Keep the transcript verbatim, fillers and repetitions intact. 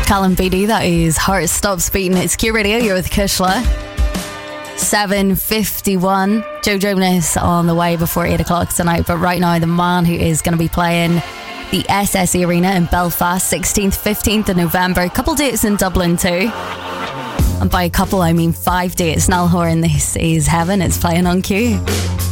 Callum Beatty, that is Heart Stops Beating. It's Q Radio, you're with Kushla. seven fifty-one. Joe Jonas on the way before eight o'clock tonight. But right now, the man who is going to be playing the S S E Arena in Belfast, sixteenth, fifteenth of November. A couple dates in Dublin too. And by a couple, I mean five dates. Niall Horan, this is Heaven. It's playing on Q.